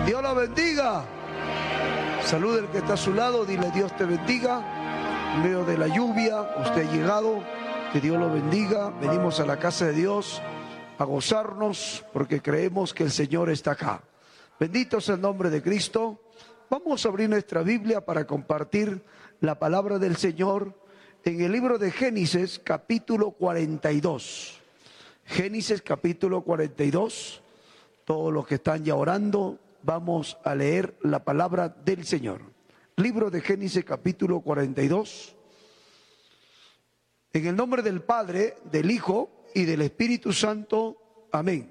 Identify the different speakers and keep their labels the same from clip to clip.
Speaker 1: Dios la bendiga. Salude al que está a su lado, dile Dios te bendiga. En medio de la lluvia, usted ha llegado, que Dios lo bendiga. Venimos a la casa de Dios a gozarnos porque creemos que el Señor está acá. Bendito sea el nombre de Cristo. Vamos a abrir nuestra Biblia para compartir la palabra del Señor en el libro de Génesis, capítulo 42. Génesis, capítulo 42. Todos los que están ya orando, vamos a leer la palabra del Señor. Libro de Génesis, capítulo 42. En el nombre del Padre, del Hijo y del Espíritu Santo. Amén.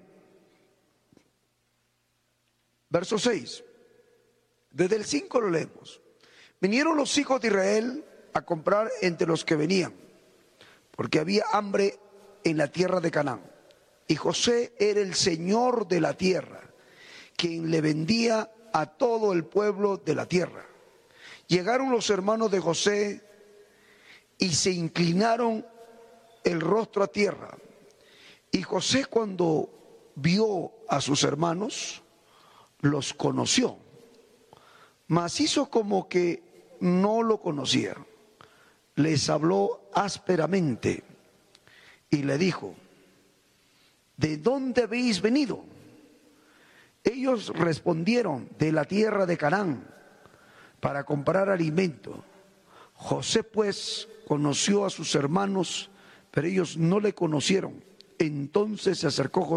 Speaker 1: Verso 6. Desde el 5 lo leemos. Vinieron los hijos de Israel a comprar entre los que venían, porque había hambre en la tierra de Canaán. Y José era el señor de la tierra, quien le vendía a todo el pueblo de la tierra. Llegaron los hermanos de José y se inclinaron el rostro a tierra. Y José, cuando vio a sus hermanos, los conoció, mas hizo como que no lo conocía. Les habló ásperamente y le dijo: ¿de dónde habéis venido? Ellos respondieron: de la tierra de Canaán, para comprar alimento. José pues conoció a sus hermanos, pero ellos no le conocieron. Entonces se acercó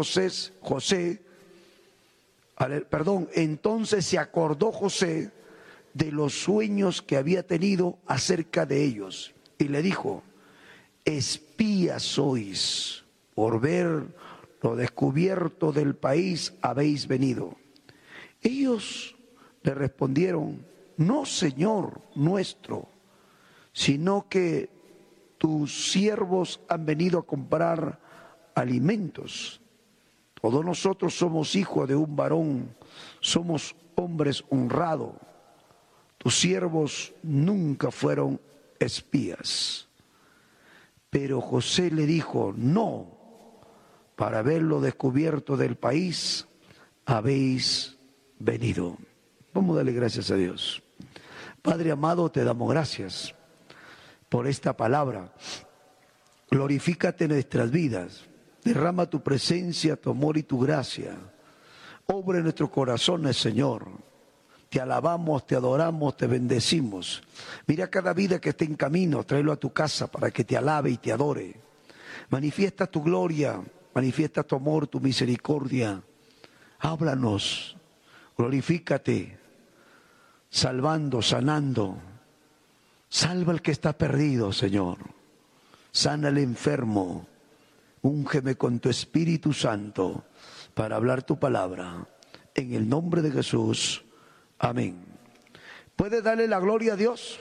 Speaker 1: entonces se acordó José de los sueños que había tenido acerca de ellos, y le dijo: espías sois, por ver lo descubierto del país habéis venido. Ellos le respondieron: no, Señor nuestro, sino que tus siervos han venido a comprar alimentos. Todos nosotros somos hijos de un varón, somos hombres honrados. Tus siervos nunca fueron espías. Pero José le dijo: no, para ver lo descubierto del país habéis venido. Vamos a darle gracias a Dios. Padre amado, te damos gracias por esta palabra. Glorifícate en nuestras vidas. Derrama tu presencia, tu amor y tu gracia. Obra en nuestros corazones, Señor. Te alabamos, te adoramos, te bendecimos. Mira cada vida que esté en camino, tráelo a tu casa para que te alabe y te adore. Manifiesta tu gloria, manifiesta tu amor, tu misericordia. Háblanos, glorifícate, salvando, sanando. Salva al que está perdido, Señor. Sana al enfermo. Úngeme con tu Espíritu Santo para hablar tu palabra. En el nombre de Jesús. Amén. ¿Puede darle la gloria a Dios?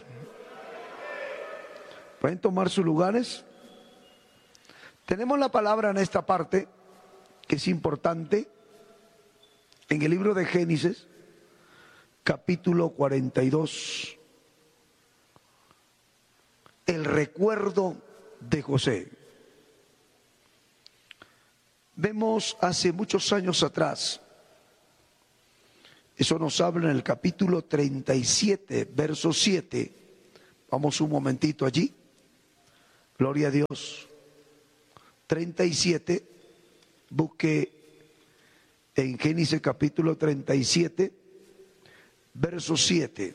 Speaker 1: ¿Pueden tomar sus lugares? Tenemos la palabra en esta parte, que es importante, en el libro de Génesis, capítulo 42. El recuerdo de José. Vemos hace muchos años atrás, eso nos habla en el capítulo 37, verso 7. Vamos un momentito allí. Gloria a Dios. 37, busque en Génesis capítulo 37, verso 7.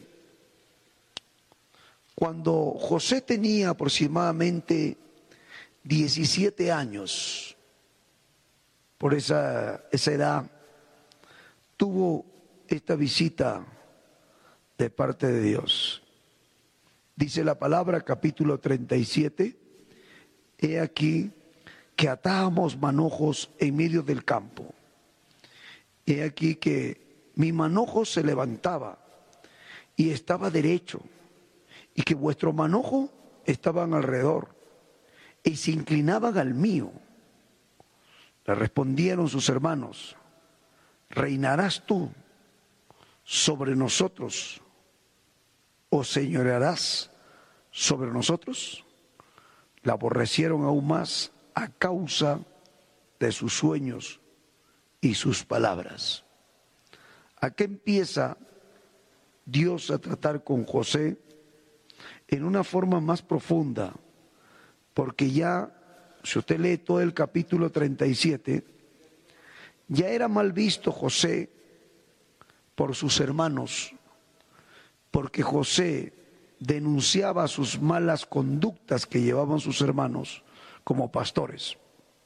Speaker 1: Cuando José tenía aproximadamente 17 años, por esa edad, tuvo esta visita de parte de Dios. Dice la palabra, capítulo 37, he aquí que atábamos manojos en medio del campo. He aquí que mi manojo se levantaba y estaba derecho, y que vuestro manojo estaban alrededor y se inclinaban al mío. Le respondieron sus hermanos: ¿reinarás tú sobre nosotros o señorearás sobre nosotros? La aborrecieron aún más a causa de sus sueños y sus palabras. Acá empieza Dios a tratar con José en una forma más profunda, porque ya, si usted lee todo el capítulo 37, ya era mal visto José por sus hermanos, porque José denunciaba sus malas conductas que llevaban sus hermanos como pastores.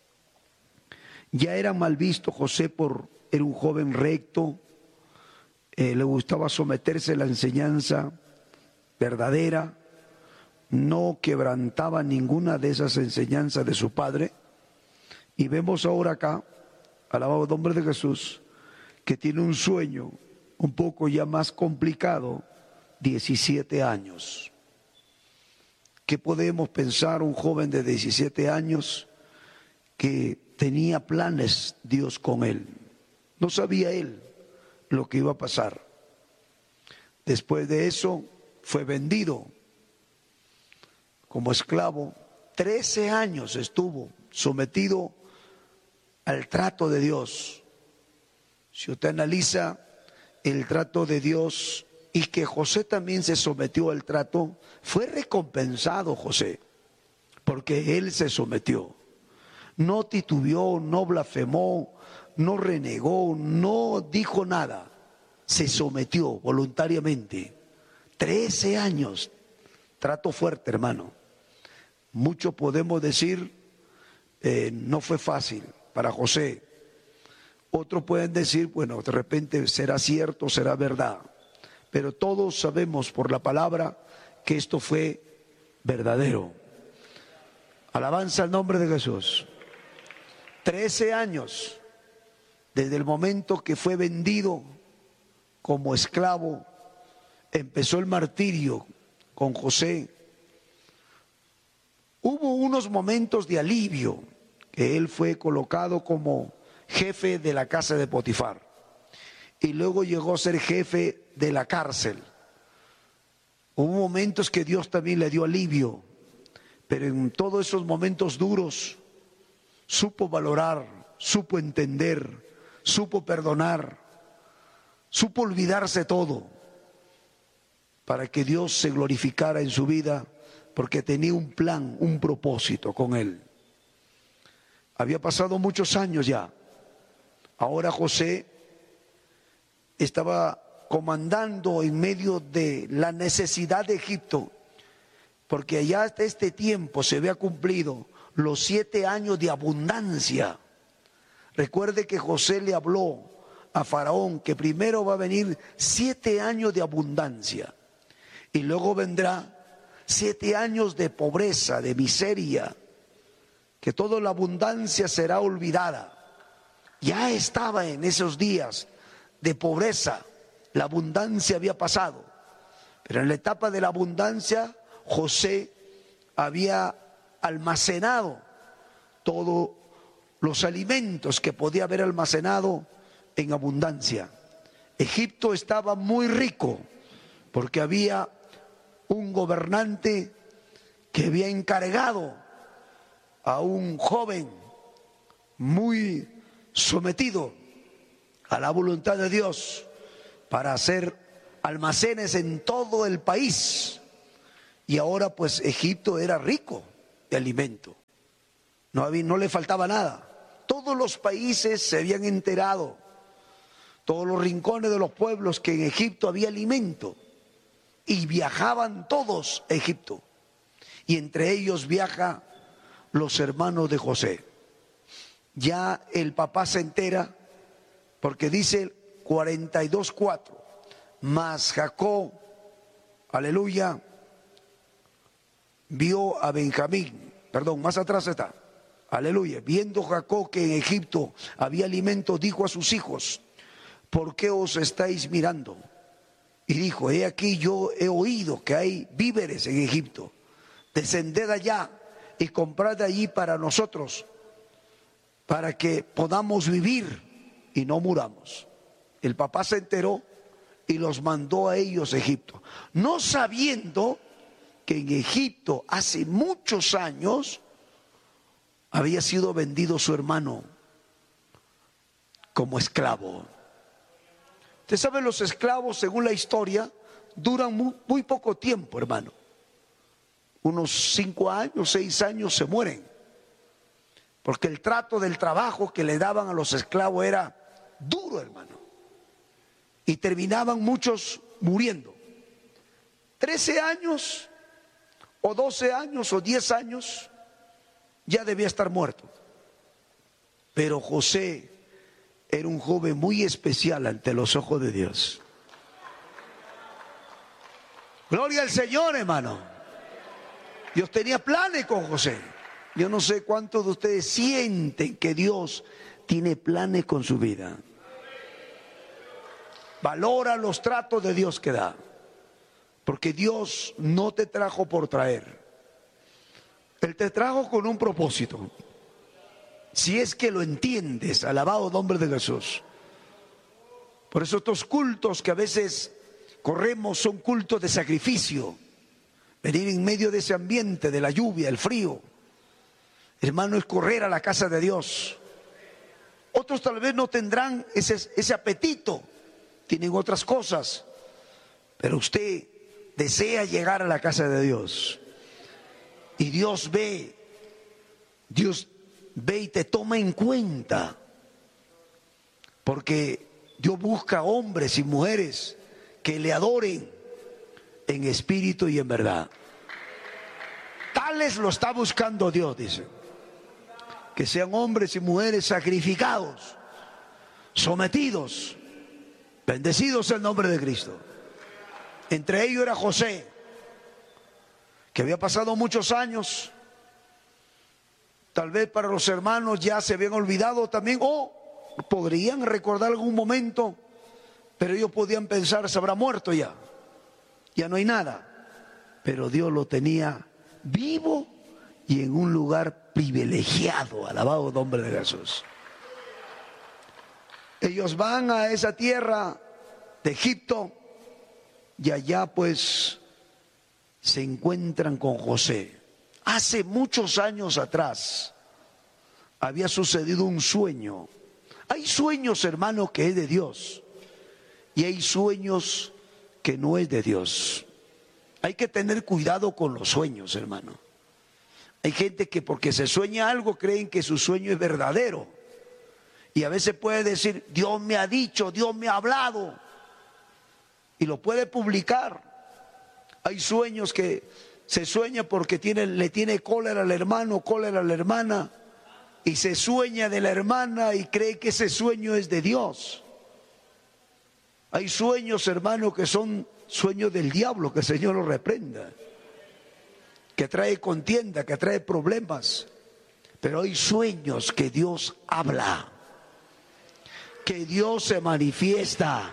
Speaker 1: Ya era mal visto José era un joven recto, le gustaba someterse a la enseñanza verdadera, no quebrantaba ninguna de esas enseñanzas de su padre. Y vemos ahora acá, alabado el nombre de Jesús, que tiene un sueño un poco ya más complicado, 17 años. ¿Qué podemos pensar un joven de 17 años que tenía planes Dios con él? No sabía él lo que iba a pasar. Después de eso fue vendido como esclavo. 13 años estuvo sometido al trato de Dios. Si usted analiza el trato de Dios y que José también se sometió al trato, fue recompensado José, porque él se sometió. No titubeó, no blasfemó, no renegó, no dijo nada. Se sometió voluntariamente. 13 años. Trato fuerte, hermano. Mucho podemos decir, no fue fácil para José. Otros pueden decir, bueno, de repente será cierto, será verdad. Pero todos sabemos por la palabra que esto fue verdadero. Alabanza al nombre de Jesús. 13 años desde el momento que fue vendido como esclavo, empezó el martirio con José. Hubo unos momentos de alivio, que él fue colocado como jefe de la casa de Potifar y luego llegó a ser jefe de la cárcel. Hubo momentos que Dios también le dio alivio, pero en todos esos momentos duros supo valorar, supo entender, supo perdonar, supo olvidarse todo para que Dios se glorificara en su vida, porque tenía un plan, un propósito con él. Había pasado muchos años ya. Ahora José estaba comandando en medio de la necesidad de Egipto, porque allá hasta este tiempo se había cumplido los 7 años de abundancia. Recuerde que José le habló a Faraón que primero va a venir 7 años de abundancia y luego vendrá 7 años de pobreza, de miseria, que toda la abundancia será olvidada. Ya estaba en esos días de pobreza, la abundancia había pasado, pero en la etapa de la abundancia José había almacenado todos los alimentos que podía haber almacenado en abundancia. Egipto estaba muy rico porque había un gobernante que había encargado a un joven muy sometido a la voluntad de Dios para hacer almacenes en todo el país. Y ahora pues Egipto era rico de alimento, no le faltaba nada. Todos los países se habían enterado, todos los rincones de los pueblos, que en Egipto había alimento, y viajaban todos a Egipto, y entre ellos viajan los hermanos de José. Ya el papá se entera, porque dice 42:4, mas Jacob, aleluya, vio a Benjamín, perdón, más atrás está, aleluya, viendo Jacob que en Egipto había alimento, dijo a sus hijos: ¿por qué os estáis mirando? Y dijo: he aquí, yo he oído que hay víveres en Egipto, descended allá y comprad de allí para nosotros, para que podamos vivir y no muramos. El papá se enteró y los mandó a ellos a Egipto, no sabiendo que en Egipto hace muchos años había sido vendido su hermano como esclavo. Usted sabe, los esclavos, según la historia, duran muy poco tiempo, hermano. Unos 5 años, 6 años se mueren. Porque el trato del trabajo que le daban a los esclavos era duro, hermano. Y terminaban muchos muriendo. 13 años, o 12 años, o 10 años, ya debía estar muerto. Pero José era un joven muy especial ante los ojos de Dios. Gloria al Señor, hermano. Dios tenía planes con José. Yo no sé cuántos de ustedes sienten que Dios tiene planes con su vida. Valora los tratos de Dios que da. Porque Dios no te trajo por traer. Él te trajo con un propósito. Si es que lo entiendes, alabado nombre de Jesús. Por eso estos cultos que a veces corremos son cultos de sacrificio. Venir en medio de ese ambiente, de la lluvia, el frío, hermano, es correr a la casa de Dios. Otros tal vez no tendrán ese apetito, tienen otras cosas, pero usted desea llegar a la casa de Dios. Y Dios ve y te toma en cuenta, porque Dios busca hombres y mujeres que le adoren en espíritu y en verdad. Tales lo está buscando Dios, dice. Que sean hombres y mujeres sacrificados, sometidos, bendecidos el nombre de Cristo. Entre ellos era José, que había pasado muchos años. Tal vez para los hermanos ya se habían olvidado también, o podrían recordar algún momento, pero ellos podían pensar, se habrá muerto ya no hay nada. Pero Dios lo tenía vivo y en un lugar privilegiado, alabado el nombre de Jesús. Ellos van a esa tierra de Egipto y allá pues se encuentran con José. Hace muchos años atrás había sucedido un sueño. Hay sueños, hermano, que es de Dios, y hay sueños que no es de Dios. Hay que tener cuidado con los sueños, hermano. Hay gente que porque se sueña algo creen que su sueño es verdadero, y a veces puede decir, Dios me ha dicho, Dios me ha hablado, y lo puede publicar. Hay sueños que se sueña porque le tiene cólera al hermano, cólera a la hermana, y se sueña de la hermana y cree que ese sueño es de Dios. Hay sueños, hermano, que son sueños del diablo, que el Señor los reprenda, que trae contienda, que trae problemas. Pero hay sueños que Dios habla, que Dios se manifiesta.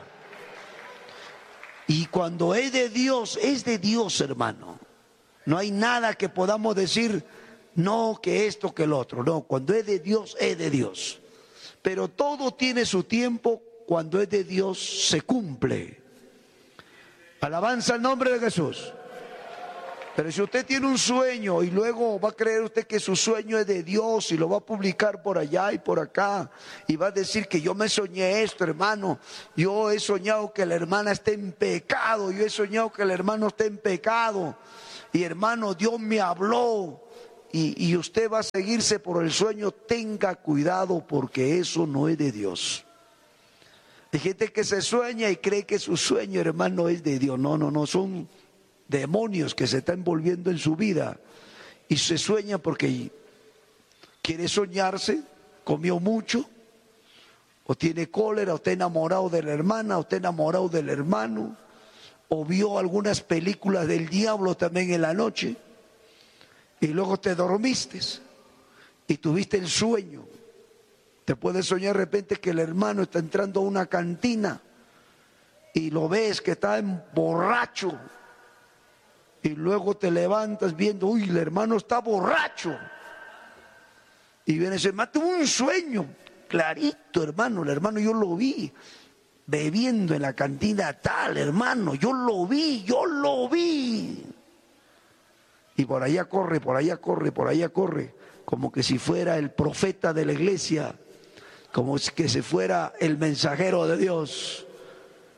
Speaker 1: Y cuando es de Dios, hermano. No hay nada que podamos decir, no, que esto, que el otro. No, cuando es de Dios, es de Dios. Pero todo tiene su tiempo. Cuando es de Dios, se cumple. Alabanza al nombre de Jesús. Pero si usted tiene un sueño y luego va a creer usted que su sueño es de Dios y lo va a publicar por allá y por acá y va a decir que yo me soñé esto, hermano, yo he soñado que la hermana esté en pecado, yo he soñado que el hermano esté en pecado y hermano, Dios me habló, y usted va a seguirse por el sueño, tenga cuidado porque eso no es de Dios. Hay gente que se sueña y cree que su sueño, hermano, es de Dios. No, son demonios que se están envolviendo en su vida. Y se sueña porque quiere soñarse, comió mucho, o tiene cólera, o está enamorado de la hermana, o está enamorado del hermano, o vio algunas películas del diablo también en la noche, y luego te dormiste y tuviste el sueño. Te puedes soñar de repente que el hermano está entrando a una cantina y lo ves que está borracho, y luego te levantas viendo, uy, el hermano está borracho, y vienes, hermano, tuve un sueño clarito, hermano, el hermano yo lo vi bebiendo en la cantina tal, hermano, yo lo vi, y por allá corre, como que si fuera el profeta de la iglesia, como que si fuera el mensajero de Dios.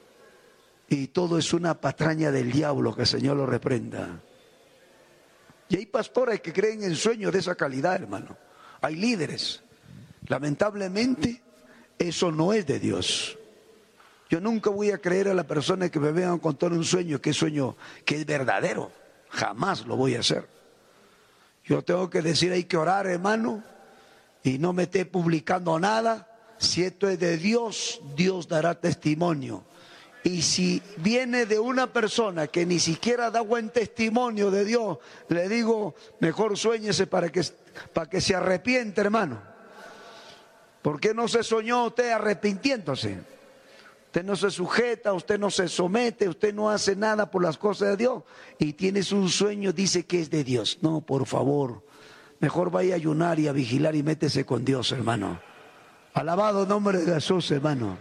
Speaker 1: y todo es una patraña del diablo, que el Señor lo reprenda. Y hay pastores que creen en sueños de esa calidad, hermano. Hay líderes. Lamentablemente, eso no es de Dios. Yo nunca voy a creer a la persona que me venga a contar un sueño que es verdadero. Jamás lo voy a hacer. Yo tengo que decir, hay que orar, hermano, y no me esté publicando nada. Si esto es de Dios, Dios dará testimonio. Y si viene de una persona que ni siquiera da buen testimonio de Dios, le digo, mejor suéñese para que se arrepiente, hermano. ¿Por qué no se soñó usted arrepintiéndose? Usted no se sujeta, usted no se somete, usted no hace nada por las cosas de Dios. Y tienes un sueño, dice que es de Dios. No, por favor, mejor vaya a ayunar y a vigilar y métese con Dios, hermano. Alabado el nombre de Jesús, hermano.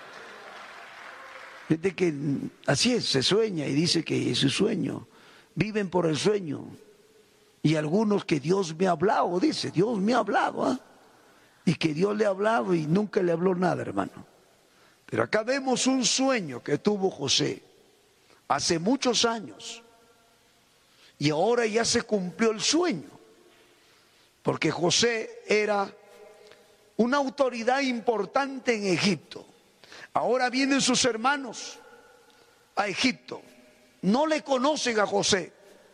Speaker 1: Gente que así es, se sueña y dice que es su sueño. Viven por el sueño. Y algunos que Dios me ha hablado, dice, Dios me ha hablado, ¿eh? Y que Dios le ha hablado y nunca le habló nada, hermano. Pero acá vemos un sueño que tuvo José hace muchos años. Y ahora ya se cumplió el sueño. Porque José era una autoridad importante en Egipto. Ahora vienen sus hermanos a Egipto. No le conocen a José.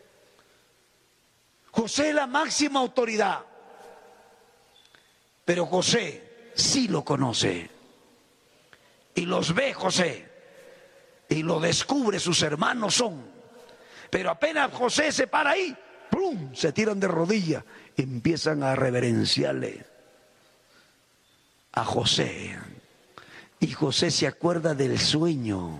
Speaker 1: José es la máxima autoridad. Pero José sí lo conoce. Y los ve José. Y lo descubre, sus hermanos son. Pero apenas José se para ahí, ¡pum!, se tiran de rodillas. Empiezan a reverenciarle a José. Y José se acuerda del sueño.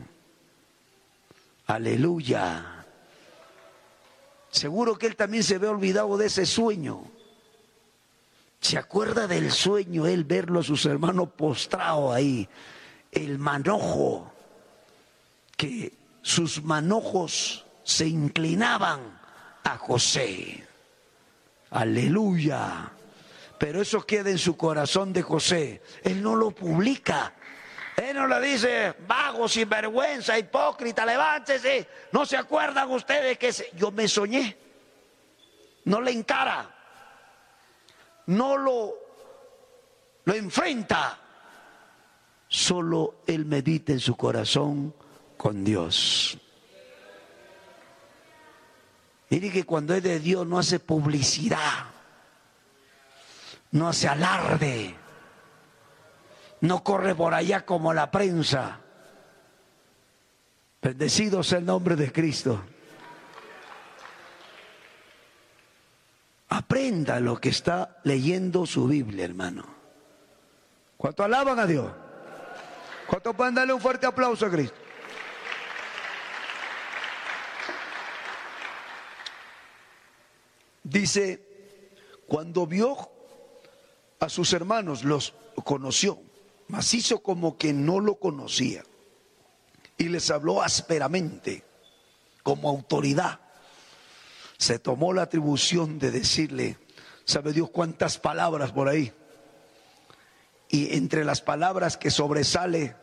Speaker 1: Aleluya. Seguro que él también se ve olvidado de ese sueño. Se acuerda del sueño, él verlo a sus hermanos postrados ahí. El manojo, que sus manojos se inclinaban a José. Aleluya. Pero eso queda en su corazón de José. Él no lo publica. Él no le dice, vago, sinvergüenza, hipócrita, levántese. ¿No se acuerdan ustedes que yo me soñé? No le encara. No lo enfrenta. Solo él medita en su corazón con Dios. Mire que cuando es de Dios no hace publicidad, no hace alarde, no corre por allá como la prensa. Bendecido sea el nombre de Cristo. Aprenda lo que está leyendo su Biblia, hermano. ¿Cuánto alaban a Dios? ¿Cuánto pueden darle un fuerte aplauso a Cristo? Dice, cuando vio a sus hermanos, los conoció, mas hizo como que no lo conocía. Y les habló ásperamente, como autoridad. Se tomó la atribución de decirle, ¿sabe Dios cuántas palabras por ahí? Y entre las palabras que sobresale,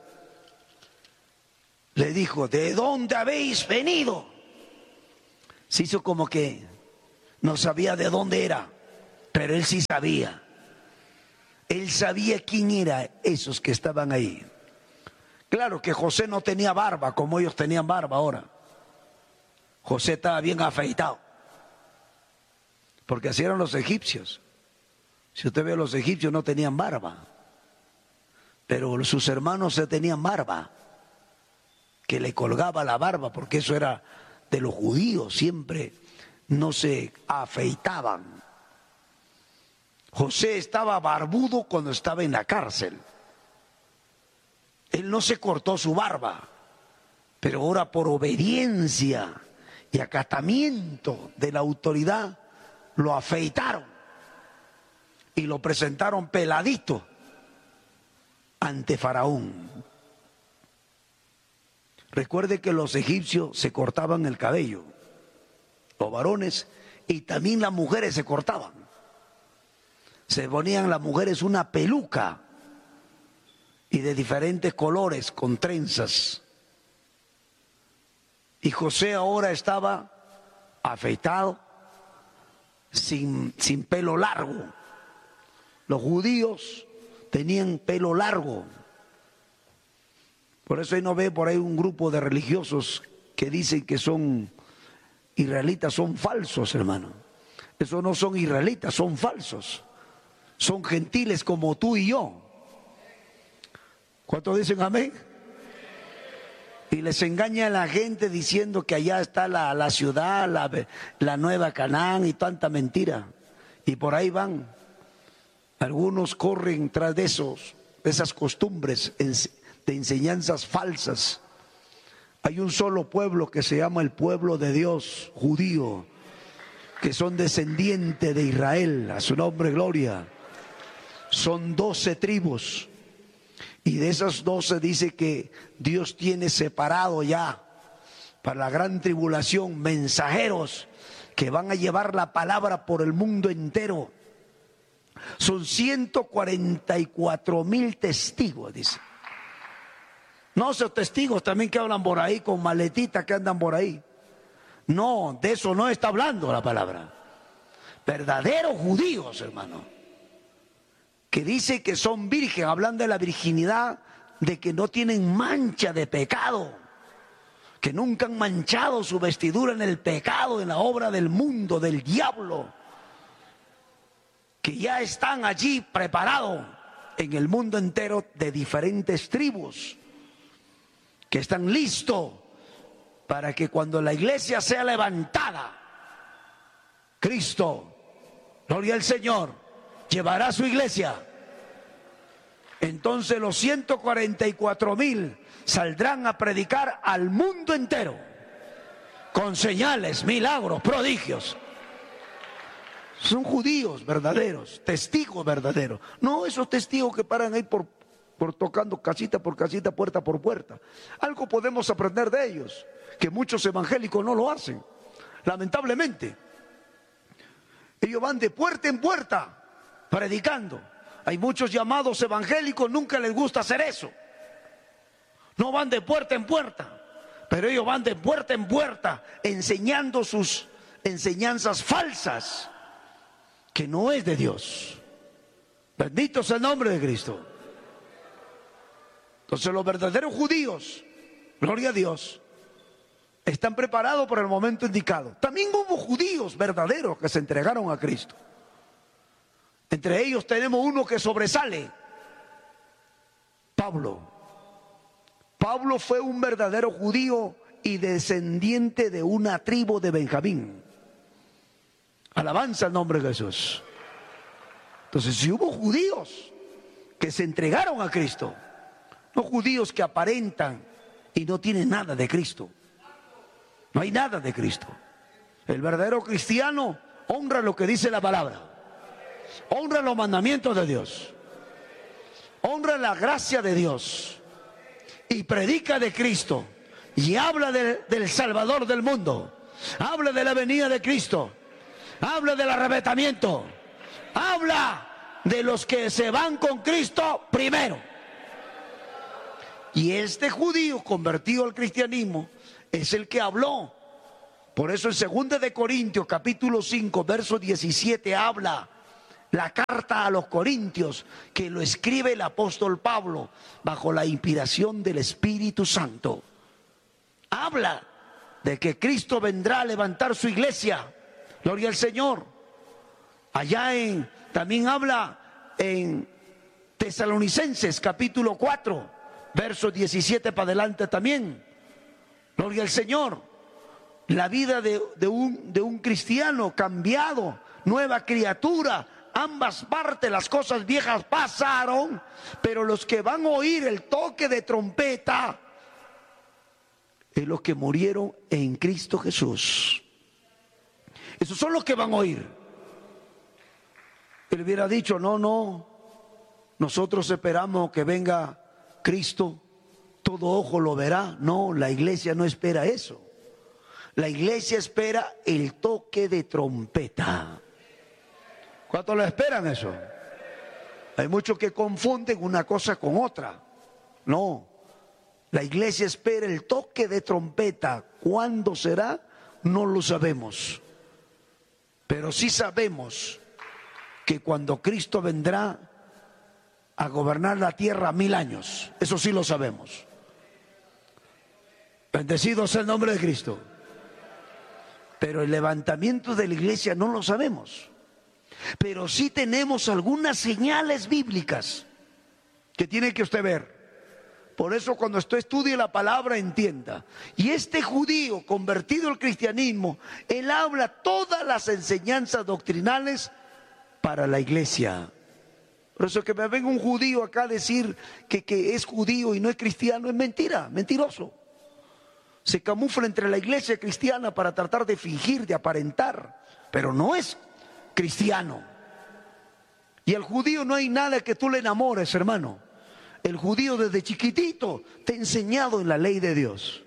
Speaker 1: le dijo, ¿de dónde habéis venido? Se hizo como que no sabía de dónde era, pero él sí sabía. Él sabía quién eran esos que estaban ahí. Claro que José no tenía barba como ellos tenían barba ahora. José estaba bien afeitado, porque así eran los egipcios. Si usted ve, los egipcios no tenían barba, pero sus hermanos se tenían barba, que le colgaba la barba, porque eso era de los judíos, siempre no se afeitaban. José estaba barbudo cuando estaba en la cárcel. Él no se cortó su barba, pero ahora por obediencia y acatamiento de la autoridad lo afeitaron y lo presentaron peladito ante Faraón. Recuerde que los egipcios se cortaban el cabello, los varones, y también las mujeres se cortaban. Se ponían las mujeres una peluca y de diferentes colores con trenzas. Y José ahora estaba afeitado, sin pelo largo. Los judíos tenían pelo largo. Por eso ahí no ve por ahí un grupo de religiosos que dicen que son israelitas, son falsos, hermano. Esos no son israelitas, son falsos. Son gentiles como tú y yo. ¿Cuántos dicen amén? Y les engaña a la gente diciendo que allá está la ciudad, la nueva Canaán y tanta mentira. Y por ahí van. Algunos corren tras de esas costumbres de enseñanzas falsas. Hay un solo pueblo que se llama el pueblo de Dios, judío, que son descendientes de Israel, a su nombre gloria. Son 12 tribus. Y de esas 12 dice que Dios tiene separado ya para la gran tribulación mensajeros que van a llevar la palabra por el mundo entero. Son 144,000 testigos, dice. No esos testigos también que hablan por ahí con maletitas que andan por ahí. No, de eso no está hablando la palabra. Verdaderos judíos, hermano, que dice que son virgen, hablan de la virginidad, de que no tienen mancha de pecado, que nunca han manchado su vestidura en el pecado, en la obra del mundo, del diablo, que ya están allí preparados en el mundo entero de diferentes tribus, que están listos para que cuando la iglesia sea levantada, Cristo, gloria al Señor, llevará a su iglesia. Entonces los 144,000 saldrán a predicar al mundo entero con señales, milagros, prodigios. Son judíos verdaderos, testigos verdaderos. No esos testigos que paran ahí por tocando casita por casita, puerta por puerta. Algo podemos aprender de ellos, que muchos evangélicos no lo hacen, lamentablemente. Ellos van de puerta en puerta predicando. Hay muchos llamados evangélicos, nunca les gusta hacer eso. No van de puerta en puerta, pero ellos van de puerta en puerta enseñando sus enseñanzas falsas, que no es de Dios. Bendito sea el nombre de Cristo. Entonces los verdaderos judíos, gloria a Dios, están preparados por el momento indicado. También hubo judíos verdaderos que se entregaron a Cristo. Entre ellos tenemos uno que sobresale, Pablo. Pablo fue un verdadero judío y descendiente de una tribu de Benjamín. Alabanza al nombre de Jesús. Entonces, si hubo judíos que se entregaron a Cristo, no judíos que aparentan y no tienen nada de Cristo. No hay nada de Cristo. El verdadero cristiano honra lo que dice la palabra. Honra los mandamientos de Dios. Honra la gracia de Dios. Y predica de Cristo. Y habla del Salvador del mundo. Habla de la venida de Cristo. Habla del arrebatamiento. Habla de los que se van con Cristo primero. Y este judío convertido al cristianismo es el que habló. Por eso en 2 de Corintios capítulo 5 verso 17 habla la carta a los Corintios, que lo escribe el apóstol Pablo bajo la inspiración del Espíritu Santo. Habla de que Cristo vendrá a levantar su iglesia. Gloria al Señor. Allá también habla en Tesalonicenses capítulo 4 verso 17 para adelante también. Gloria al Señor. La vida de un cristiano cambiado, nueva criatura. Ambas partes, las cosas viejas pasaron, pero los que van a oír el toque de trompeta es los que murieron en Cristo Jesús. Esos son los que van a oír. Él hubiera dicho, no, nosotros esperamos que venga Cristo, todo ojo lo verá. No, la iglesia no espera eso. La iglesia espera el toque de trompeta. ¿Cuántos lo esperan eso? Hay muchos que confunden una cosa con otra. No, La iglesia espera el toque de trompeta. ¿Cuándo será? No lo sabemos. Pero sí sabemos que cuando Cristo vendrá a gobernar la tierra 1000 años, eso sí lo sabemos. Bendecido sea el nombre de Cristo. Pero el levantamiento de la iglesia no lo sabemos. Pero sí tenemos algunas señales bíblicas que tiene que usted ver. Por eso cuando usted estudie la palabra, entienda. Y este judío convertido al cristianismo, él habla todas las enseñanzas doctrinales para la iglesia. Por eso que me venga un judío acá a decir que es judío y no es cristiano, es mentira, mentiroso. Se camufla entre la iglesia cristiana para tratar de fingir, de aparentar, pero no es cristiano. Y al judío no hay nada que tú le enamores, hermano. El judío desde chiquitito te ha enseñado en la ley de Dios.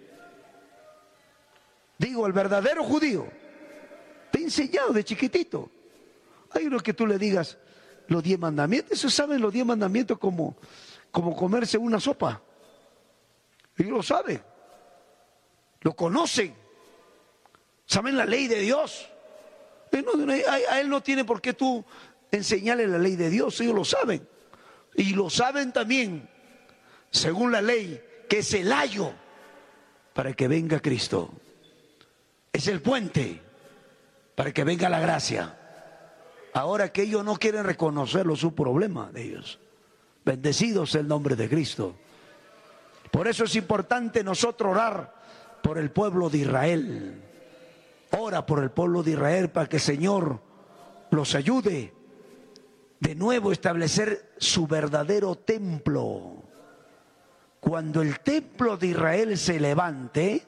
Speaker 1: Digo, el verdadero judío te ha enseñado de chiquitito. Hay uno que tú le digas los 10 mandamientos. Ellos saben los 10 mandamientos como comerse una sopa. Ellos lo saben. Lo conocen. Saben la ley de Dios. A él no tiene por qué tú enseñarle la ley de Dios. Ellos lo saben. Y lo saben también, según la ley, que es el ayo para que venga Cristo. Es el puente para que venga la gracia. Ahora que ellos no quieren reconocerlo, es su problema de ellos. Bendecido sea el nombre de Cristo. Por eso es importante nosotros orar por el pueblo de Israel. Ora por el pueblo de Israel para que el Señor los ayude de nuevo a establecer su verdadero templo. Cuando el templo de Israel se levante,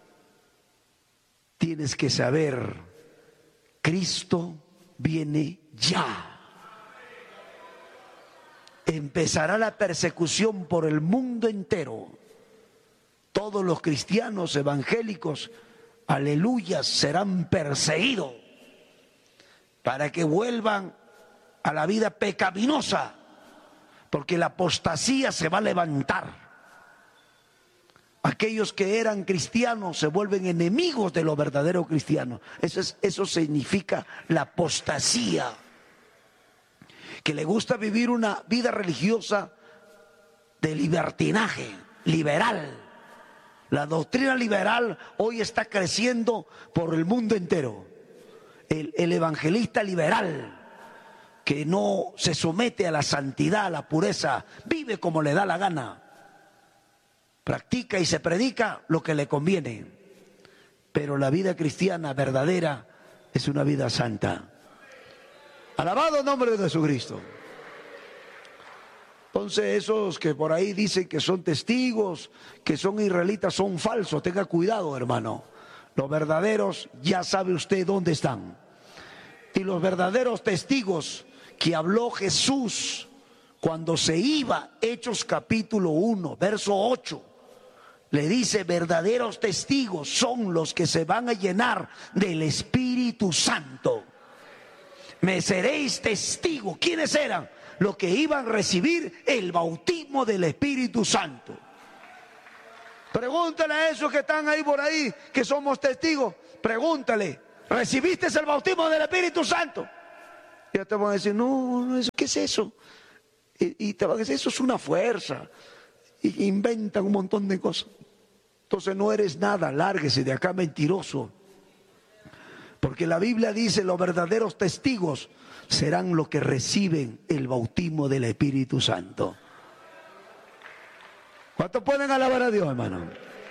Speaker 1: tienes que saber, Cristo viene ya. Empezará la persecución por el mundo entero. Todos los cristianos evangélicos, aleluyas, serán perseguidos para que vuelvan a la vida pecaminosa, porque la apostasía se va a levantar. Aquellos que eran cristianos se vuelven enemigos de los verdaderos cristianos. Eso significa la apostasía. Que le gusta vivir una vida religiosa de libertinaje, liberal. La doctrina liberal hoy está creciendo por el mundo entero. El evangelista liberal, que no se somete a la santidad, a la pureza, vive como le da la gana, practica y se predica lo que le conviene. Pero la vida cristiana verdadera es una vida santa. Alabado el nombre de Jesucristo. Entonces esos que por ahí dicen que son testigos, que son israelitas, son falsos. Tenga cuidado, hermano. Los verdaderos ya sabe usted dónde están. Y los verdaderos testigos que habló Jesús cuando se iba, Hechos capítulo 1, verso 8, le dice, verdaderos testigos son los que se van a llenar del Espíritu Santo. Me seréis testigo. ¿Quiénes eran? Los que iban a recibir el bautismo del Espíritu Santo. Pregúntale a esos que están ahí por ahí, que somos testigos, pregúntale, ¿recibiste el bautismo del Espíritu Santo? Ya te van a decir, no, ¿qué es eso? Y te van a decir, eso es una fuerza. Y inventan un montón de cosas. Entonces no eres nada, lárguese de acá, mentiroso. Porque la Biblia dice, los verdaderos testigos serán los que reciben el bautismo del Espíritu Santo. ¿Cuántos pueden alabar a Dios, hermano?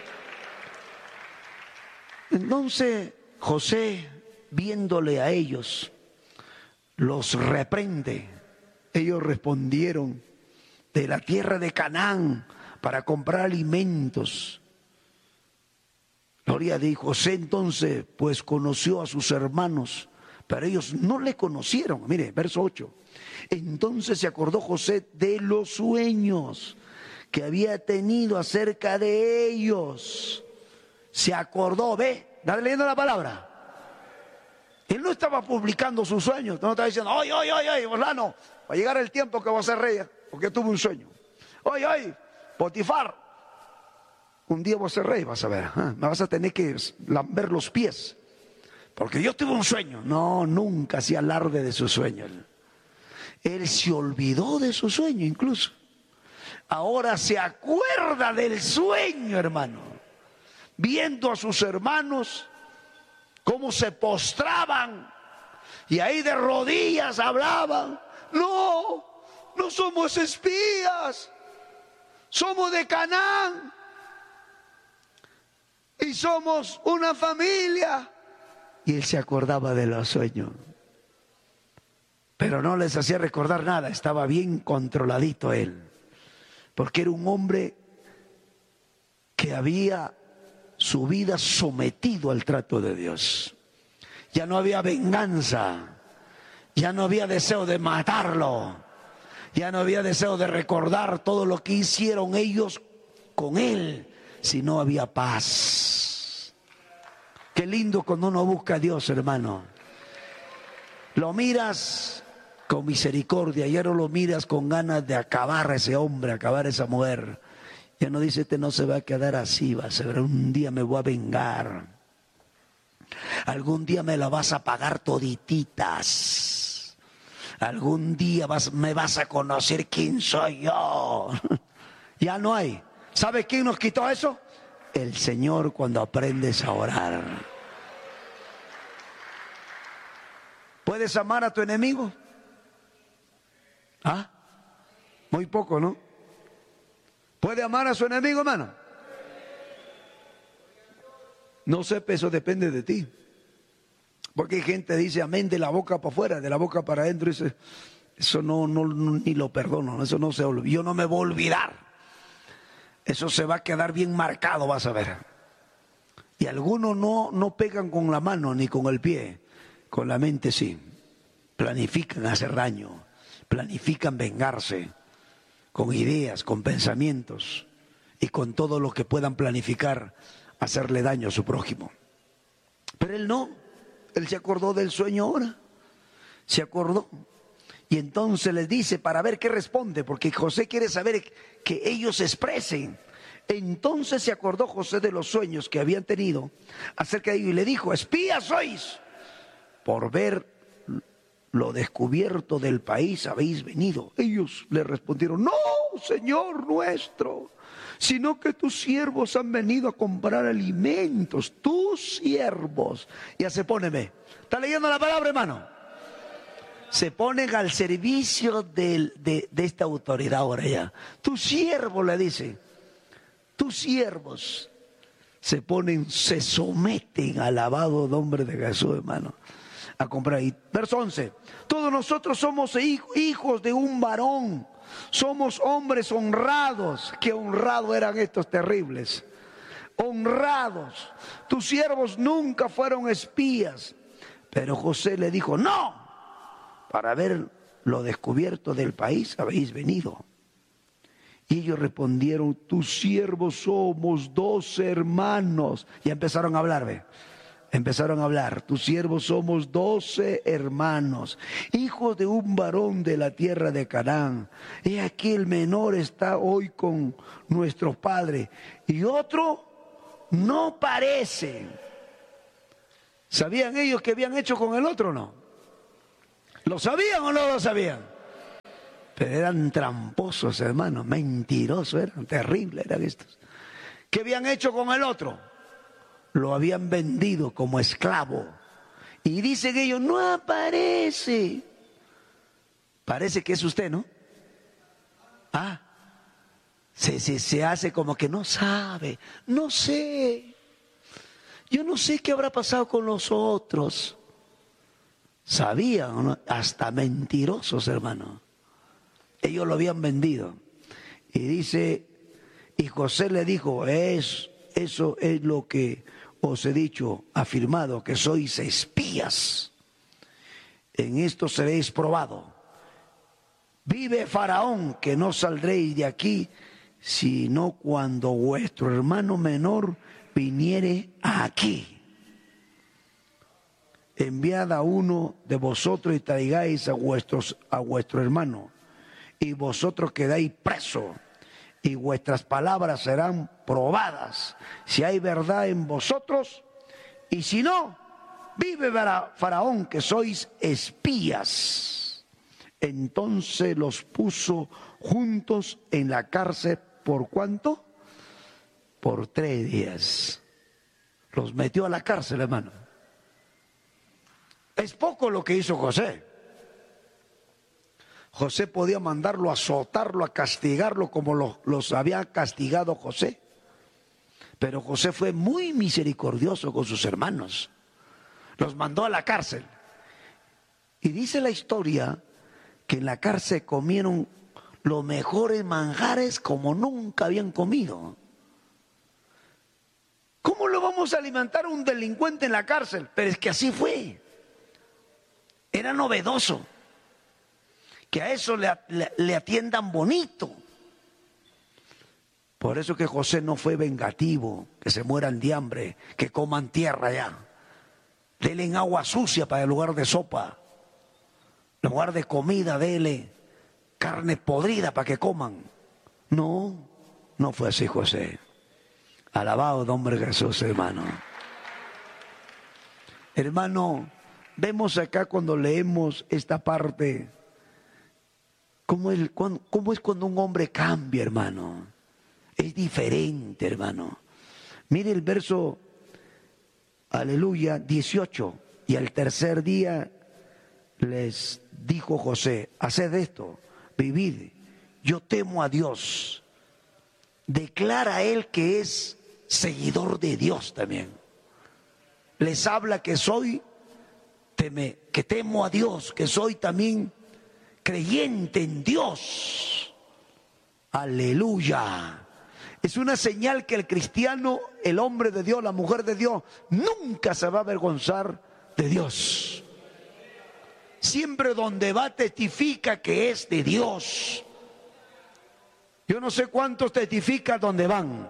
Speaker 1: Entonces José, viéndole a ellos, los reprende. Ellos respondieron de la tierra de Canaán para comprar alimentos. Gloria a Dios. José entonces pues conoció a sus hermanos, pero ellos no le conocieron. Mire, verso 8. Entonces se acordó José de los sueños que había tenido acerca de ellos. Se acordó, ve, dale leyendo la palabra. Él no estaba publicando sus sueños, no estaba diciendo, oye, fulano, va a llegar el tiempo que va a ser rey, porque tuve un sueño. Oye, Potifar, un día vos ser rey, vas a ver, me vas a tener que lamber los pies, porque yo tuve un sueño. No, nunca hacía alarde de su sueño. Él se olvidó de su sueño incluso. Ahora se acuerda del sueño, hermano, viendo a sus hermanos cómo se postraban y ahí de rodillas hablaban. No, no somos espías, somos de Canaán y somos una familia. Y él se acordaba de los sueños, pero no les hacía recordar nada. Estaba bien controladito él, porque era un hombre que había su vida sometido al trato de Dios. Ya no había venganza, ya no había deseo de matarlo, ya no había deseo de recordar todo lo que hicieron ellos con él, sino había paz. Qué lindo cuando uno busca a Dios, hermano. Lo miras con misericordia, ya no lo miras con ganas de acabar a ese hombre, acabar a esa mujer. Ya no dice, este no se va a quedar así, va a ser, un día me voy a vengar. Algún día me la vas a pagar todititas. Algún día me vas a conocer quién soy yo. Ya no hay. ¿Sabe quién nos quitó eso? El Señor, cuando aprendes a orar. ¿Puedes amar a tu enemigo? ¿Ah? Muy poco, ¿no? ¿Puede amar a su enemigo, hermano? No sé, eso depende de ti. Porque hay gente que dice amén de la boca para afuera, de la boca para adentro. Dice, eso no, ni lo perdono, eso no se olvida. Yo no me voy a olvidar. Eso se va a quedar bien marcado, vas a ver. Y algunos no pegan con la mano ni con el pie, con la mente sí. Planifican hacer daño, planifican vengarse, con ideas, con pensamientos y con todo lo que puedan planificar hacerle daño a su prójimo. Pero él no, él se acordó del sueño ahora, se acordó. Y entonces les dice para ver qué responde, porque José quiere saber que ellos expresen. Entonces se acordó José de los sueños que habían tenido acerca de ellos y le dijo, espías sois, por ver lo descubierto del país habéis venido. Ellos le respondieron, no, Señor nuestro, sino que tus siervos han venido a comprar alimentos, tus siervos. Ya se pone, ¿está leyendo la palabra, hermano? Se ponen al servicio de esta autoridad ahora ya. Tus siervos, le dice, tus siervos se someten al alabado nombre de Jesús, hermano, a comprar. Y verso 11, todos nosotros somos hijos de un varón, somos hombres honrados. Qué honrados eran estos terribles, honrados. Tus siervos nunca fueron espías. Pero José le dijo, no, para ver lo descubierto del país habéis venido. Y ellos respondieron, tus siervos somos 12 hermanos. Ya empezaron a hablar, ¿ve? Empezaron a hablar, tus siervos somos 12 hermanos, hijos de un varón de la tierra de Canaán. He aquí el menor está hoy con nuestro padre y otro no parece. ¿Sabían ellos qué habían hecho con el otro o no? ¿Lo sabían o no lo sabían? Pero eran tramposos, hermanos, mentirosos, eran terribles, eran estos. ¿Qué habían hecho con el otro? Lo habían vendido como esclavo. Y dicen ellos, no aparece. Parece que es usted, ¿no? Ah, se hace como que no sabe, no sé. Yo no sé qué habrá pasado con los otros. Sabían, ¿no? Hasta mentirosos, hermano. Ellos lo habían vendido. Y dice, y José le dijo, eso es lo que os he dicho, afirmado, que sois espías. En esto seréis probado. Vive Faraón, que no saldréis de aquí, sino cuando vuestro hermano menor viniere aquí. Enviad a uno de vosotros y traigáis a vuestro hermano, y vosotros quedáis presos, y vuestras palabras serán probadas. Si hay verdad en vosotros, y si no, vive Faraón, que sois espías. Entonces los puso juntos en la cárcel. ¿Por cuánto? Por 3 días. Los metió a la cárcel, hermano. Es poco lo que hizo José. José podía mandarlo a azotarlo, a castigarlo como los había castigado José. Pero José fue muy misericordioso con sus hermanos. Los mandó a la cárcel. Y dice la historia que en la cárcel comieron los mejores manjares como nunca habían comido. ¿Cómo lo vamos a alimentar a un delincuente en la cárcel? Pero es que así fue. Era novedoso que a eso le atiendan bonito. Por eso que José no fue vengativo, que se mueran de hambre, que coman tierra ya. Denle agua sucia para el lugar de sopa. En lugar de comida, dele carne podrida para que coman. No, no fue así José. Alabado nombre de Jesús, hermano. Hermano, vemos acá cuando leemos esta parte, cómo es cuando un hombre cambia, hermano. Es diferente, hermano. Mire el verso, aleluya, 18. Y al tercer día les dijo José: haced esto, vivid, yo temo a Dios. Declara él que es seguidor de Dios también. Les habla que que temo a Dios, que soy también creyente en Dios. Aleluya. Es una señal que el cristiano, el hombre de Dios, la mujer de Dios, nunca se va a avergonzar de Dios. Siempre donde va testifica que es de Dios. Yo no sé cuántos testifican donde van.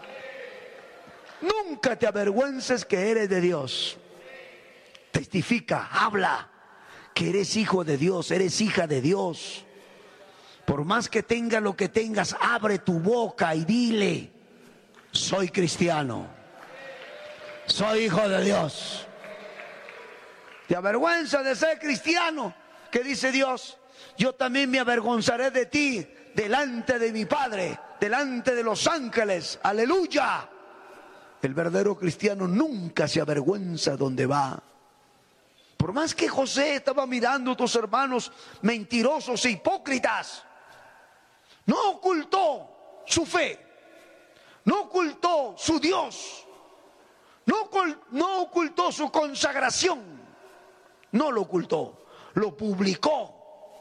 Speaker 1: Nunca te avergüences que eres de Dios. Testifica, habla que eres hijo de Dios, eres hija de Dios. Por más que tengas lo que tengas, abre tu boca y dile: soy cristiano, soy hijo de Dios. ¿Te avergüenza de ser cristiano? ¿Qué dice Dios? Yo también me avergonzaré de ti delante de mi Padre, delante de los ángeles. Aleluya. El verdadero cristiano nunca se avergüenza donde va. Por más que José estaba mirando a otros hermanos mentirosos e hipócritas, no ocultó su fe, no ocultó su Dios, no ocultó su consagración, no lo ocultó, lo publicó.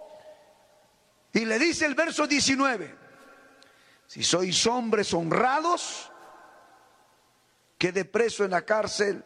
Speaker 1: Y le dice el verso 19: si sois hombres honrados, quede preso en la cárcel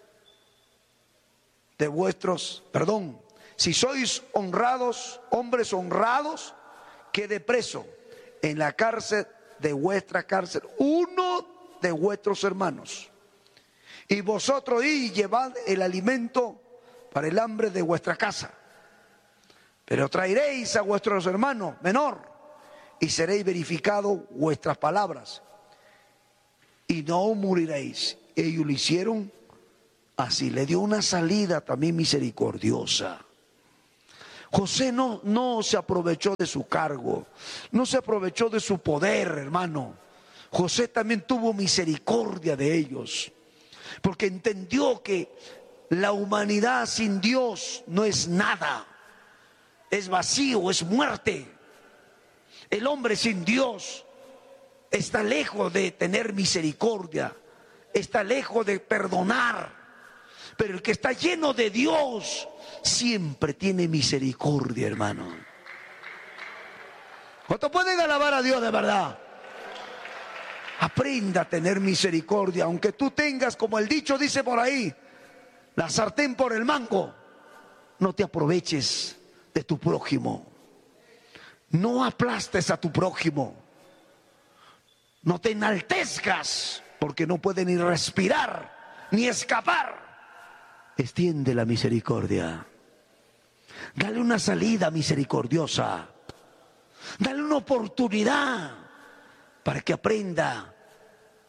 Speaker 1: de vuestros, si sois honrados, hombres honrados, quede preso en la cárcel de vuestra cárcel uno de vuestros hermanos, y vosotros id y llevad el alimento para el hambre de vuestra casa, pero traeréis a vuestros hermanos menor, y seréis verificado vuestras palabras, y no moriréis. Ellos lo hicieron así. Le dio una salida también misericordiosa. José no se aprovechó de su cargo, no se aprovechó de su poder, hermano. José también tuvo misericordia de ellos, porque entendió que la humanidad sin Dios no es nada, es vacío, es muerte. El hombre sin Dios está lejos de tener misericordia, está lejos de perdonar. Pero el que está lleno de Dios siempre tiene misericordia, hermano. ¿Cuántos pueden alabar a Dios de verdad? Aprenda a tener misericordia, aunque tú tengas, como el dicho dice por ahí, la sartén por el mango. No te aproveches de tu prójimo. No aplastes a tu prójimo. No te enaltezcas, porque no puede ni respirar ni escapar. Extiende la misericordia. Dale una salida misericordiosa. Dale una oportunidad para que aprenda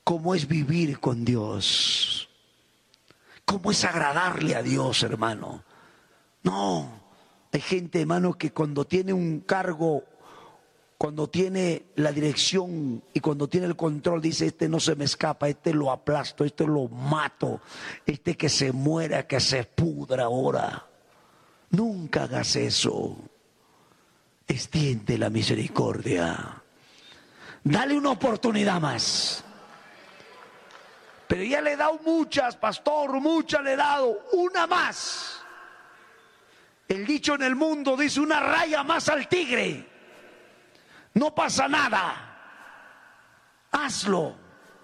Speaker 1: cómo es vivir con Dios, cómo es agradarle a Dios, hermano. No, hay gente, hermano, que cuando tiene un cargo, cuando tiene la dirección y cuando tiene el control, dice: este no se me escapa, este lo aplasto, este lo mato, este que se muera, que se pudra ahora. Nunca hagas eso. Extiende la misericordia. Dale una oportunidad más. Pero ya le he dado muchas, pastor, muchas le he dado. Una más. El dicho en el mundo dice: una raya más al tigre. No pasa nada. Hazlo.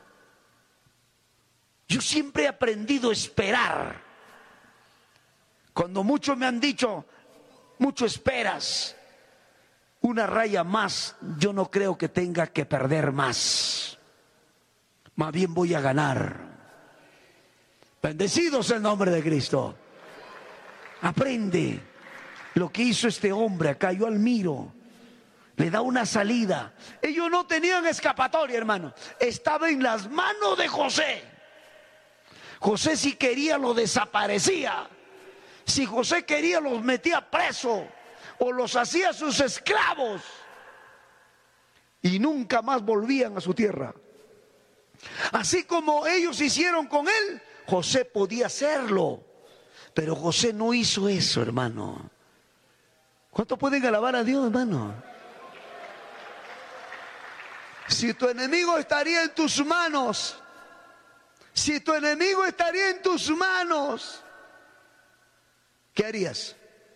Speaker 1: Yo siempre he aprendido a esperar. Cuando muchos me han dicho: mucho esperas, una raya más, yo no creo que tenga que perder más. Más bien voy a ganar. Bendecido sea el nombre de Cristo. Aprende lo que hizo este hombre acá. Yo admiro. Le da una salida. Ellos no tenían escapatoria, hermano. Estaba en las manos de José. José, si quería, lo desaparecía. Si José quería, los metía preso o los hacía sus esclavos. Y nunca más volvían a su tierra. Así como ellos hicieron con él, José podía hacerlo. Pero José no hizo eso, hermano. ¿Cuánto pueden alabar a Dios, hermano? Si tu enemigo estaría en tus manos, si tu enemigo estaría en tus manos, ¿qué harías?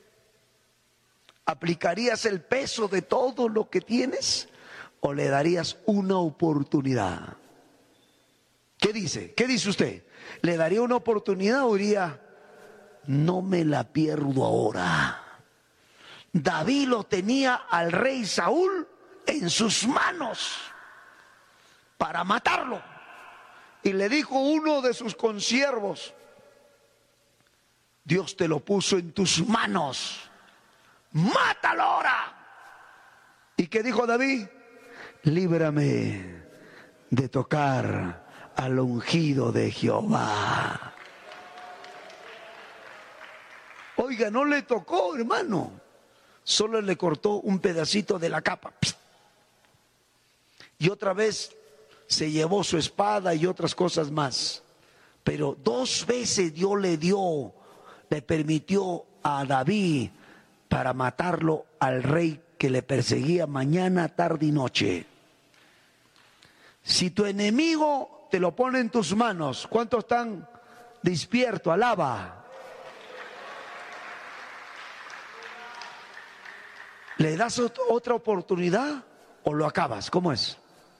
Speaker 1: ¿Aplicarías el peso de todo lo que tienes o le darías una oportunidad? ¿Qué dice? ¿Qué dice usted? ¿Le daría una oportunidad o diría: no me la pierdo ahora? David lo tenía al rey Saúl en sus manos para matarlo. Y le dijo uno de sus consiervos: Dios te lo puso en tus manos, mátalo ahora. ¿Y qué dijo David? Líbrame de tocar al ungido de Jehová. Oiga, no le tocó, hermano. Solo le cortó un pedacito de la capa. Y otra vez se llevó su espada y otras cosas más. Pero 2 veces Dios le permitió a David para matarlo al rey que le perseguía mañana, tarde y noche. Si tu enemigo te lo pone en tus manos, ¿cuántos están despiertos? Alaba. ¿Le das otra oportunidad o lo acabas? ¿Cómo es?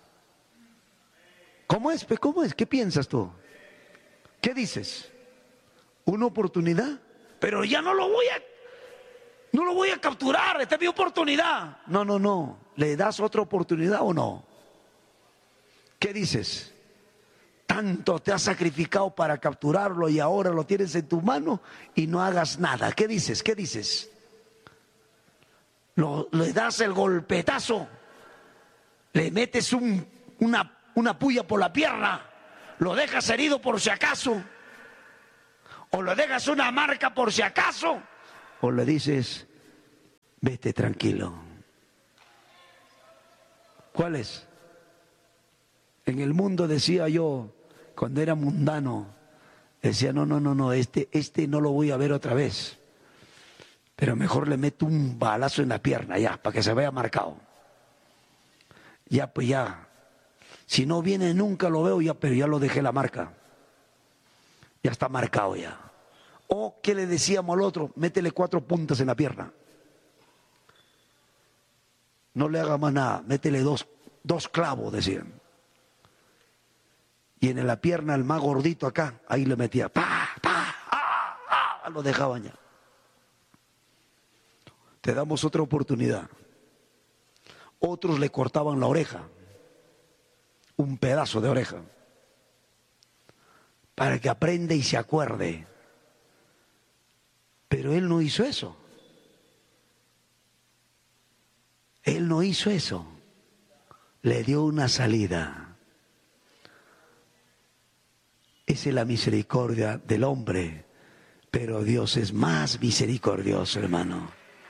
Speaker 1: ¿Cómo es? ¿Cómo es? ¿Qué piensas tú? ¿Qué dices? ¿Una oportunidad? Pero ya no lo voy a capturar, esta es mi oportunidad. No. ¿Le das otra oportunidad o no? ¿Qué dices? Tanto te has sacrificado para capturarlo y ahora lo tienes en tu mano y no hagas nada. ¿Qué dices? ¿Qué dices? Le das el golpetazo, le metes una puya por la pierna, lo dejas herido por si acaso, o le dejas una marca por si acaso, o le dices: vete tranquilo. ¿Cuál es? En el mundo, decía yo, cuando era mundano, decía: no, este no lo voy a ver otra vez. Pero mejor le meto un balazo en la pierna ya, para que se vea marcado. Ya, pues ya. Si no viene nunca lo veo ya, pero ya lo dejé la marca. Ya está marcado ya. O, ¿qué le decíamos al otro? Métele 4 puntas en la pierna. No le haga más nada, métele dos clavos, decían. Y en la pierna el más gordito acá, ahí le metía. Lo dejaban ya. Te damos otra oportunidad. Otros le cortaban la oreja, un pedazo de oreja, para que aprenda y se acuerde. Pero él no hizo eso. Él no hizo eso. Le dio una salida. Esa es la misericordia del hombre, pero Dios es más misericordioso, hermano.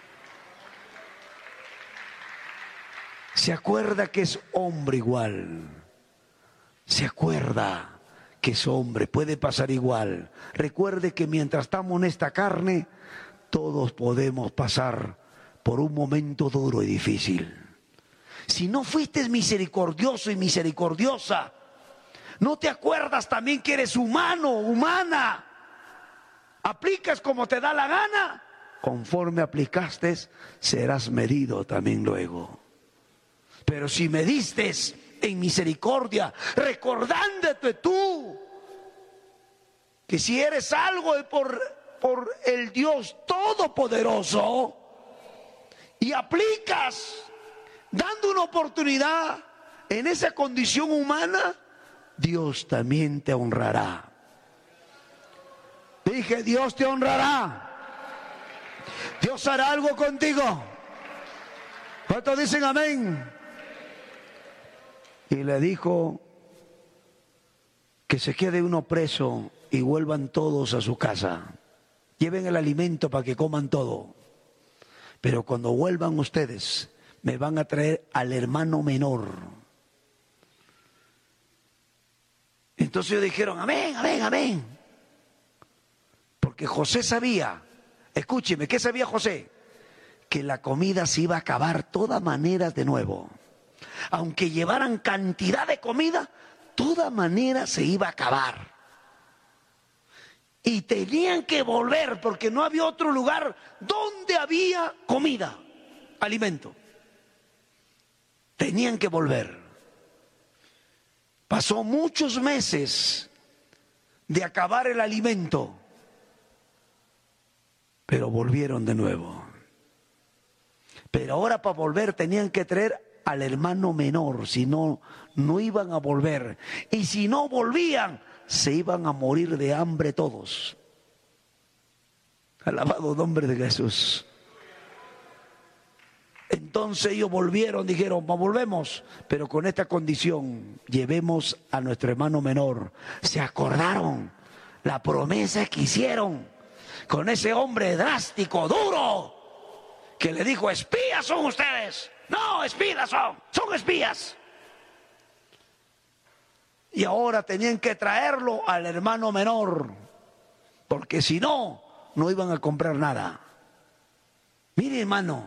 Speaker 1: Se acuerda que es hombre igual. Se acuerda que es hombre, puede pasar igual. Recuerde que mientras estamos en esta carne, todos podemos pasar por un momento duro y difícil. Si no fuiste misericordioso y misericordiosa, ¿no te acuerdas también que eres humano, humana? ¿Aplicas como te da la gana? Conforme aplicaste, serás medido también luego. Pero si mediste en misericordia, recordándote tú que si eres algo es por el Dios Todopoderoso, y aplicas dando una oportunidad en esa condición humana, Dios también te honrará. Dije, Dios te honrará. Dios hará algo contigo. ¿Cuántos dicen amén? Y le dijo que se quede uno preso y vuelvan todos a su casa. Lleven el alimento para que coman todo. Pero cuando vuelvan ustedes, me van a traer al hermano menor. Entonces ellos dijeron, amén, amén, amén. Porque José sabía, escúcheme, ¿qué sabía José? Que la comida se iba a acabar de todas maneras de nuevo. Aunque llevaran cantidad de comida, de todas maneras se iba a acabar. Y tenían que volver porque no había otro lugar donde había comida, alimento. Tenían que volver. Pasó muchos meses de acabar el alimento, pero volvieron de nuevo. Pero ahora para volver tenían que traer al hermano menor, si no, no iban a volver. Y si no volvían, se iban a morir de hambre todos. Alabado nombre de Jesús. Entonces ellos volvieron, dijeron, volvemos, pero con esta condición, llevemos a nuestro hermano menor. Se acordaron la promesa que hicieron con ese hombre drástico, duro, que le dijo, espías son ustedes. No, espías son espías. Y ahora tenían que traerlo al hermano menor, porque si no, no iban a comprar nada. Mire, hermano,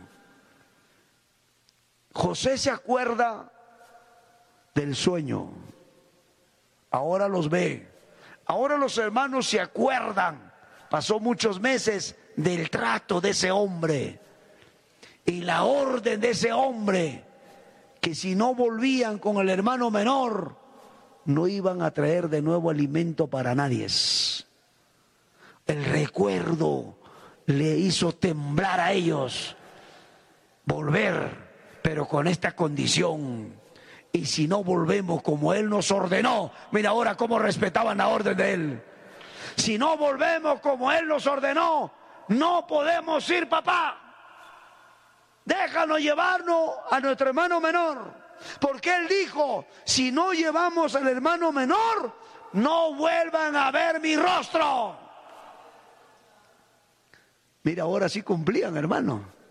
Speaker 1: José se acuerda del sueño, ahora los ve, ahora los hermanos se acuerdan, pasó muchos meses del trato de ese hombre y la orden de ese hombre, que si no volvían con el hermano menor, no iban a traer de nuevo alimento para nadie. El recuerdo le hizo temblar a ellos, volver, pero con esta condición. Y si no volvemos como Él nos ordenó, mira ahora cómo respetaban la orden de Él. Si no volvemos como Él nos ordenó, no podemos ir, papá. Déjanos llevarnos a nuestro hermano menor. Porque Él dijo, si no llevamos al hermano menor, no vuelvan a ver mi rostro. Mira, ahora sí cumplían, hermano.